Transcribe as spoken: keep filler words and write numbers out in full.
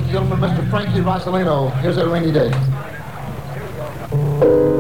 and gentlemen, Mister Frankie Rosolino. Here's a rainy day.